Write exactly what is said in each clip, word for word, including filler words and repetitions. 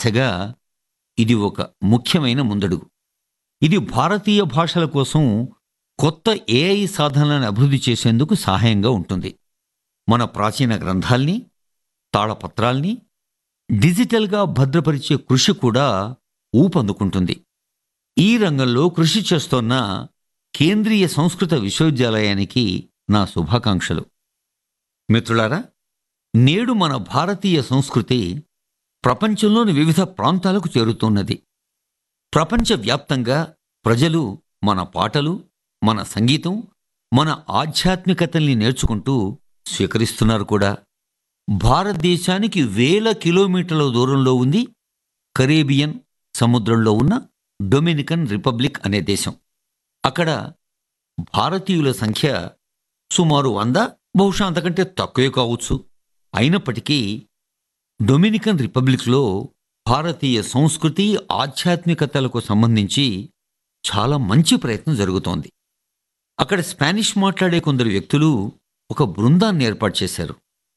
దిశగా ఇది ఒక ముఖ్యమైన ముందడుగు. ఇది భారతీయ భాషల కోసం కొత్త ఏఐ సాధనలను అభివృద్ధి చేసేందుకు సహాయంగా ఉంటుంది. మన ప్రాచీన గ్రంథాల్ని, తాళపత్రాల్ని డిజిటల్గా భద్రపరిచే కృషి కూడా ఊపందుకుంటుంది. ఈ రంగంలో కృషి చేస్తోన్న కేంద్రీయ సంస్కృత విశ్వవిద్యాలయానికి నా శుభాకాంక్షలు. మిత్రులారా, నేడు మన భారతీయ సంస్కృతి ప్రపంచంలోని వివిధ ప్రాంతాలకు చేరుతున్నది. ప్రపంచవ్యాప్తంగా ప్రజలు మన పాటలు, మన సంగీతం, మన ఆధ్యాత్మికతల్ని నేర్చుకుంటూ స్వీకరిస్తున్నారు కూడా. భారతదేశానికి వేల కిలోమీటర్ల దూరంలో ఉంది కరేబియన్ సముద్రంలో ఉన్న డొమినికన్ రిపబ్లిక్ అనే దేశం. అక్కడ భారతీయుల సంఖ్య సుమారు వంద, బహుశా అంతకంటే తక్కువే కావచ్చు. అయినప్పటికీ డొమినికన్ రిపబ్లిక్లో భారతీయ సంస్కృతి, ఆధ్యాత్మికతలకు సంబంధించి చాలా మంచి ప్రయత్నం జరుగుతోంది. అక్కడ స్పానిష్ మాట్లాడే కొందరు వ్యక్తులు ఒక బృందాన్ని ఏర్పాటు చేశారు.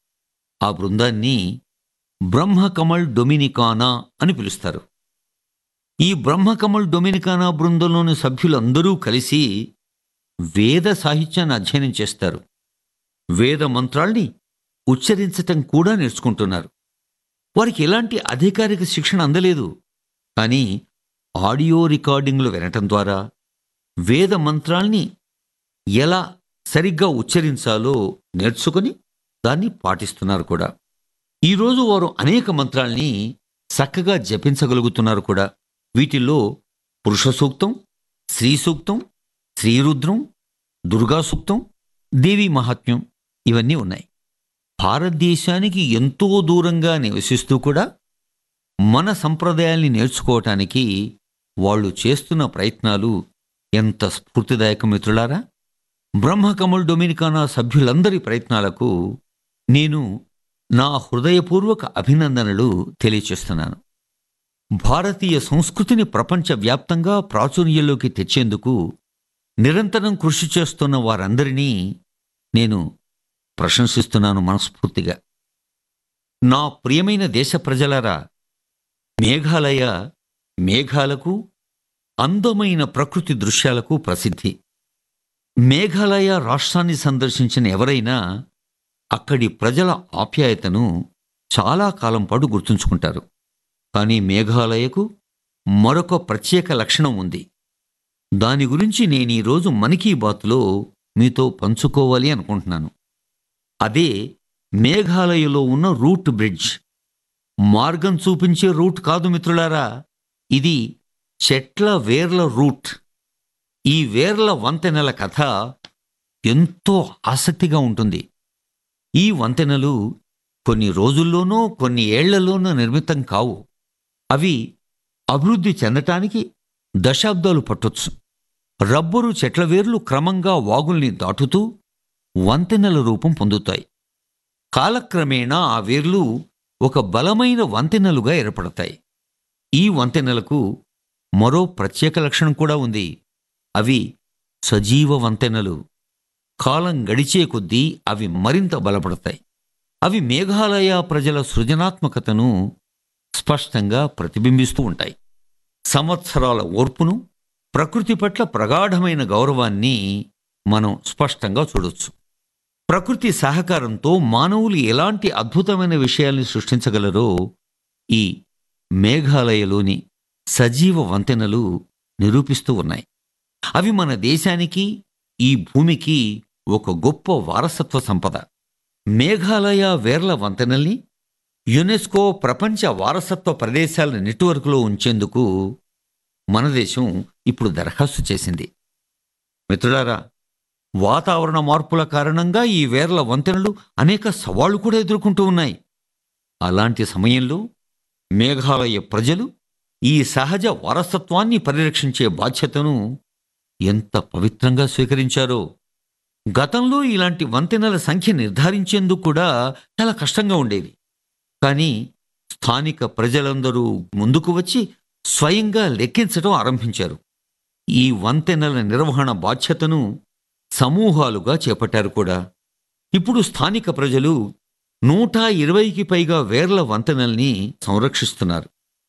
ఆ బృందాన్ని బ్రహ్మకమల్ డొమినికానా అని పిలుస్తారు. ఈ బ్రహ్మకమల్ డొమినికానా బృందంలోని సభ్యులందరూ కలిసి వేద సాహిత్యాన్ని అధ్యయనం చేస్తారు. వేద మంత్రాల్ని ఉచ్చరించటం కూడా నేర్చుకుంటున్నారు. వారికి ఎలాంటి అధికారిక శిక్షణ అందలేదు. కానీ ఆడియో రికార్డింగ్లు వినటం ద్వారా వేద మంత్రాల్ని ఎలా సరిగ్గా ఉచ్చరించాలో నేర్చుకుని దాన్ని పాటిస్తున్నారు కూడా. ఈరోజు వారు అనేక మంత్రాల్ని చక్కగా జపించగలుగుతున్నారు కూడా. వీటిల్లో పురుష సూక్తం, శ్రీ సూక్తం, శ్రీరుద్రం, దుర్గా సూక్తం, దేవీ మహాత్మ్యం ఇవన్నీ ఉన్నాయి. భారతదేశానికి ఎంతో దూరంగా నివసిస్తూ కూడా మన సంప్రదాయాల్ని నేర్చుకోవటానికి వాళ్ళు చేస్తున్న ప్రయత్నాలు ఎంత స్ఫూర్తిదాయక మిత్రులారా. బ్రహ్మకమల్ డొమినికానా సభ్యులందరి ప్రయత్నాలకు నేను నా హృదయపూర్వక అభినందనలు తెలియచేస్తున్నాను. భారతీయ సంస్కృతిని ప్రపంచవ్యాప్తంగా ప్రాచుర్యంలోకి తెచ్చేందుకు నిరంతరం కృషి చేస్తున్న వారందరినీ నేను ప్రశంసిస్తున్నాను మనస్ఫూర్తిగా. నా ప్రియమైన దేశ ప్రజలారా, మేఘాలయ మేఘాలకు, అందమైన ప్రకృతి దృశ్యాలకు ప్రసిద్ధి. మేఘాలయ రాష్ట్రాన్ని సందర్శించిన ఎవరైనా అక్కడి ప్రజల ఆప్యాయతను చాలా కాలం పాటు గుర్తుంచుకుంటారు. కానీ మేఘాలయకు మరొక ప్రత్యేక లక్షణం ఉంది. దాని గురించి నేను ఈరోజు మన్ కీ బాత్లో మీతో పంచుకోవాలి అనుకుంటున్నాను. అదే మేఘాలయలో ఉన్న రూట్ బ్రిడ్జ్. మార్గం చూపించే రూట్ కాదు మిత్రులారా, ఇది చెట్ల వేర్ల రూట్. ఈ వేర్ల వంతెనల కథ ఎంతో ఆసక్తిగా ఉంటుంది. ఈ వంతెనలు కొన్ని రోజుల్లోనో కొన్ని ఏళ్లలోనో నిర్మితం కావు. అవి అభివృద్ధి చెందటానికి దశాబ్దాలు పట్టొచ్చు. రబ్బరు చెట్ల వేర్లు క్రమంగా వాగుల్ని దాటుతూ వంతెనల రూపం పొందుతాయి. కాలక్రమేణా ఆ వేర్లు ఒక బలమైన వంతెనలుగా ఏర్పడతాయి. ఈ వంతెనలకు మరో ప్రత్యేక లక్షణం కూడా ఉంది. అవి సజీవ వంతెనలు. కాలం గడిచే కొద్దీ అవి మరింత బలపడతాయి. అవి మేఘాలయ ప్రజల సృజనాత్మకతను స్పష్టంగా ప్రతిబింబిస్తూ ఉంటాయి. సంవత్సరాల ఓర్పును, ప్రకృతి పట్ల ప్రగాఢమైన గౌరవాన్ని మనం స్పష్టంగా చూడొచ్చు. ప్రకృతి సహకారంతో మానవులు ఎలాంటి అద్భుతమైన విషయాల్ని సృష్టించగలరో ఈ మేఘాలయలోని సజీవ వంతెనలు నిరూపిస్తూ ఉన్నాయి. అవి మన దేశానికి, ఈ భూమికి ఒక గొప్ప వారసత్వ సంపద. మేఘాలయ వేర్ల వంతెనల్ని యునెస్కో ప్రపంచ వారసత్వ ప్రదేశాల నెట్వర్క్లో ఉంచేందుకు మన దేశం ఇప్పుడు దరఖాస్తు చేసింది. మిత్రులారా, వాతావరణ మార్పుల కారణంగా ఈ వేర్ల వంతెనలు అనేక సవాళ్లు కూడా ఎదుర్కొంటూ ఉన్నాయి. అలాంటి సమయంలో మేఘాలయ ప్రజలు ఈ సహజ వారసత్వాన్ని పరిరక్షించే బాధ్యతను ఎంత పవిత్రంగా స్వీకరించారో. గతంలో ఇలాంటి వంతెనల సంఖ్య నిర్ధారించేందుకు కూడా చాలా కష్టంగా ఉండేది. కానీ స్థానిక ప్రజలందరూ ముందుకు వచ్చి స్వయంగా లెక్కించడం ఆరంభించారు. ఈ వంతెనల నిర్వహణ బాధ్యతను సమూహాలుగా చేపట్టారు కూడా. ఇప్పుడు స్థానిక ప్రజలు నూట ఇరవైకి పైగా వేర్ల వంతెనల్ని సంరక్షిస్తున్నారు.